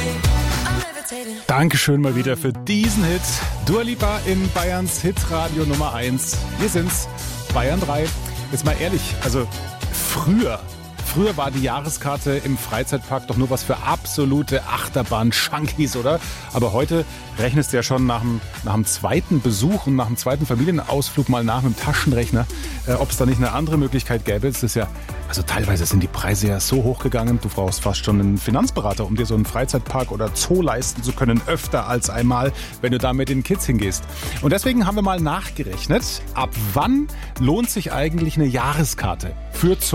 Dankeschön mal wieder für diesen Hit. Dua Lipa in Bayerns Hitradio Nummer 1. Wir sind's, Bayern 3. Jetzt mal ehrlich, also früher war die Jahreskarte im Freizeitpark doch nur was für absolute Achterbahn-Junkies, oder? Aber heute rechnest du ja schon nach dem zweiten Besuch und nach dem zweiten Familienausflug mal nach mit dem Taschenrechner, ob es da nicht eine andere Möglichkeit gäbe. Es ist ja, also teilweise sind die Preise ja so hochgegangen, du brauchst fast schon einen Finanzberater, um dir so einen Freizeitpark oder Zoo leisten zu können, öfter als einmal, wenn du da mit den Kids hingehst. Und deswegen haben wir mal nachgerechnet, ab wann lohnt sich eigentlich eine Jahreskarte für Zoo